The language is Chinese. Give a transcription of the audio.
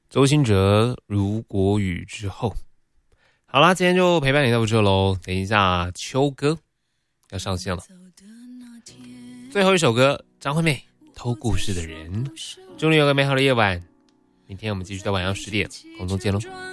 周兴哲如果雨之后。好啦，今天就陪伴你到这咯，等一下秋歌要上线了，最后一首歌张惠妹偷故事的人。祝你有个美好的夜晚，明天我们继续在晚上10点空中见咯。